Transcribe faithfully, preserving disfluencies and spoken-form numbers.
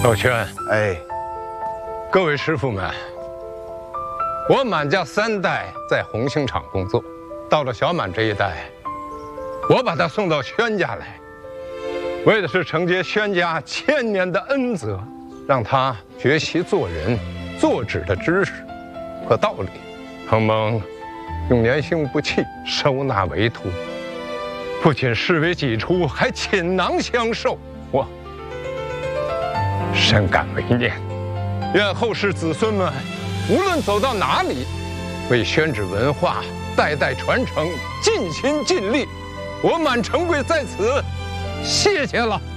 老轩， 哎， 各位师傅们，我满家三代在红星厂工作，到了小满这一代，我把他送到轩家来，为的是承接轩家千年的恩泽，让他学习做人、做纸的知识和道理。承蒙永年兄不弃，收纳为徒，不仅视为己出，还倾囊相授，我深感为念。愿后世子孙们无论走到哪里，为宣纸文化代代传承尽心尽力。我满城贵在此，谢谢了。